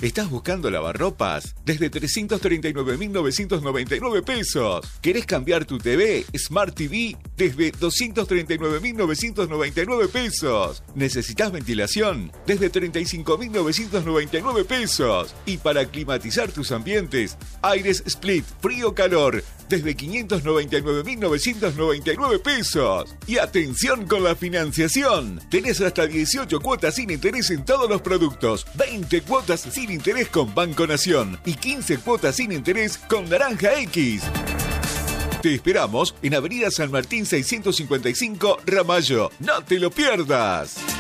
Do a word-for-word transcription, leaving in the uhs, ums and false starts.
¿Estás buscando lavarropas? Desde trescientos treinta y nueve mil novecientos noventa y nueve pesos. ¿Querés cambiar tu T V, Smart T V? Desde doscientos treinta y nueve mil novecientos noventa y nueve pesos. ¿Necesitas ventilación? Desde treinta y cinco mil novecientos noventa y nueve pesos. Y para climatizar tus ambientes, aires split, frío-calor, desde quinientos noventa y nueve mil novecientos noventa y nueve pesos. Y atención con la financiación. Tenés hasta dieciocho cuotas sin interés en todos los productos, veinte cuotas sin interés con Banco Nación y quince cuotas sin interés con Naranja X. Te esperamos en Avenida San Martín seiscientos cincuenta y cinco, Ramallo. ¡No te lo pierdas!